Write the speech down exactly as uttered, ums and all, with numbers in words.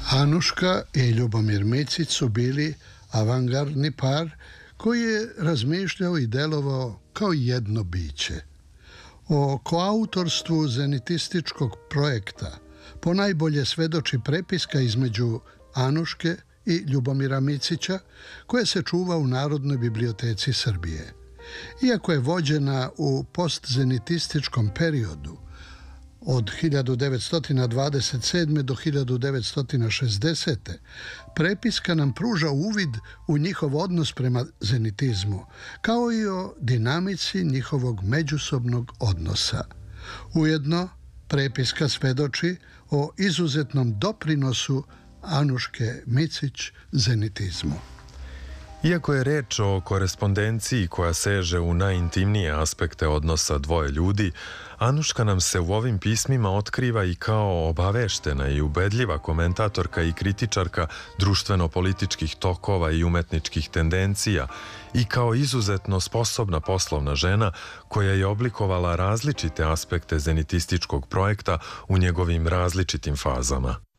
Anuška i Ljubomir Micić su bili avangardni par koji je razmišljao i delovao kao jedno biće. O koautorstvu zenitističkog projekta ponajbolje svedoči prepiska između Anuške i Ljubomira Micića koja se čuva u Narodnoj biblioteci Srbije. Iako je vođena u postzenitističkom periodu od hiljadu devetsto dvadeset sedme. do hiljadu devetsto šezdesete. prepiska nam pruža uvid u njihov odnos prema zenitizmu, kao i o dinamici njihovog međusobnog odnosa. Ujedno, prepiska svedoči o izuzetnom doprinosu Anuške Micić zenitizmu. Iako je reč o korespondenciji koja seže u najintimnije aspekte odnosa dvoje ljudi, Anuška nam se u ovim pismima otkriva i kao obaveštena i ubedljiva komentatorka i kritičarka društveno-političkih tokova i umetničkih tendencija i kao izuzetno sposobna poslovna žena koja je oblikovala različite aspekte zenitističkog projekta u njegovim različitim fazama.